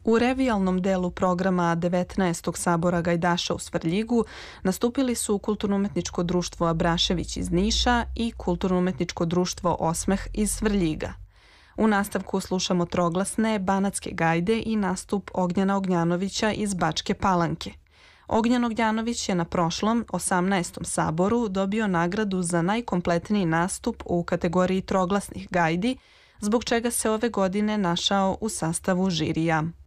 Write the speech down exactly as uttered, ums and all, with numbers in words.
U revijalnom delu programa devetnaestog sabora Gajdaša u Svrljigu nastupili su Kulturno-umetničko društvo Abrašević iz Niša i Kulturno-umetničko društvo Osmeh iz Svrljiga. U nastavku slušamo troglasne banatske gajde i nastup Ognjena Ognjanovića iz Bačke Palanke. Ognjen Ognjanović je na prošlom, osamnaestom saboru dobio nagradu za najkompletniji nastup u kategoriji troglasnih gajdi, zbog čega se ove godine našao u sastavu žirija.